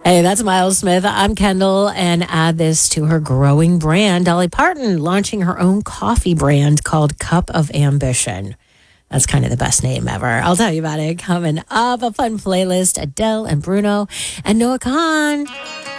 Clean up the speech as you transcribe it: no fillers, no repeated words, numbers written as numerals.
Hey, that's Miles Smith. I'm Kendall, and add this to her growing brand. Dolly Parton launching her own coffee brand called Cup of Ambition. That's kind of the best name ever. I'll tell you about it coming up. A fun playlist, Adele and Bruno and Noah Khan.